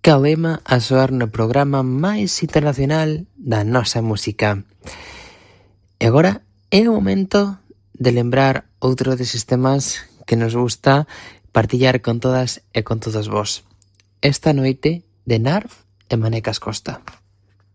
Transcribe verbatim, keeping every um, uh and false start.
Calema a soar no programa máis internacional da nosa música. E agora é o momento de lembrar outro deses temas que nos gusta partillar con todas e con todos vos. Esta noite de Narf e Manecas Costa.